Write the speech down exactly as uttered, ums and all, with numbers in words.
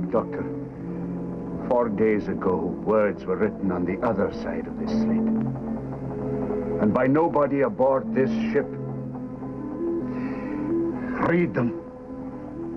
Doctor. Four days ago, words were written on the other side of this slate. And by nobody aboard this ship. Read them.